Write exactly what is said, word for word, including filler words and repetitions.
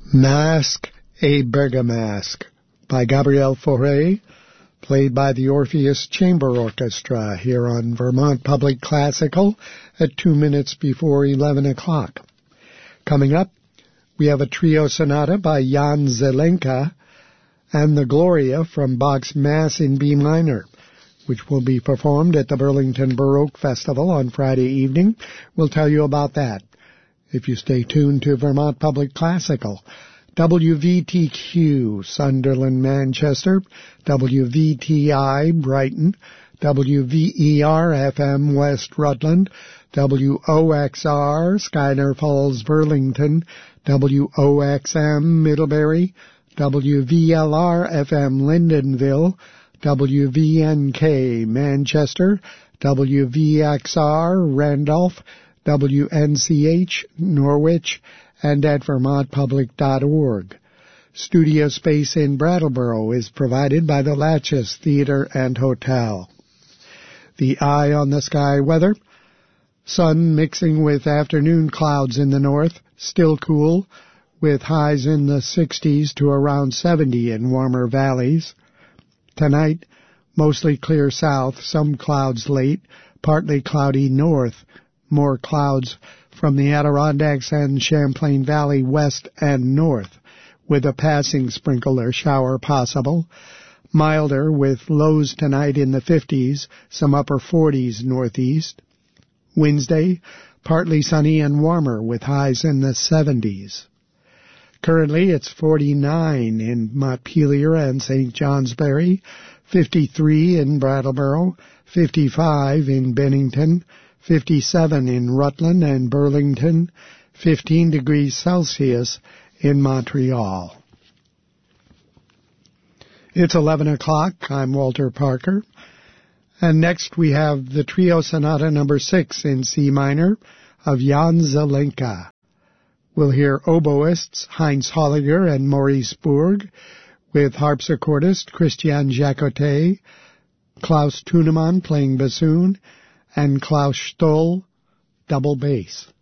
Masque et Bergamasque by Gabriel Fauré, played by the Orpheus Chamber Orchestra here on Vermont Public Classical at two minutes before eleven o'clock. Coming up, we have a trio sonata by Jan Zelenka and the Gloria from Bach's Mass in B minor, which will be performed at the Burlington Baroque Festival on Friday evening. We'll tell you about that if you stay tuned to Vermont Public Classical. W V T Q, Sunderland, Manchester, W V T I, Brighton, W V E R F M, West Rutland, W O X R, Schuyler Falls, Burlington, W O X M, Middlebury, W V L R F M, Lyndonville, W V N K, Manchester, W V X R, Randolph, W N C H, Norwich, and at vermont public dot org. Studio space in Brattleboro is provided by the Latches Theater and Hotel. The eye on the sky weather: sun mixing with afternoon clouds in the north, still cool, with highs in the sixties to around seventy in warmer valleys. Tonight, mostly clear south, some clouds late, partly cloudy north, more clouds from the Adirondacks and Champlain Valley west and north, with a passing sprinkle or shower possible. Milder with lows tonight in the fifties, some upper forties northeast. Wednesday, partly sunny and warmer with highs in the seventies. Currently, it's forty-nine in Montpelier and Saint Johnsbury, fifty-three in Brattleboro, fifty-five in Bennington, fifty-seven in Rutland and Burlington, fifteen degrees Celsius in Montreal. It's eleven o'clock. I'm Walter Parker. And next we have the Trio Sonata number six in C minor of Jan Zelenka. We'll hear oboists Heinz Holliger and Maurice Burg, with harpsichordist Christian Jacotet, Klaus Tunemann playing bassoon, and Klaus Stoll double bass.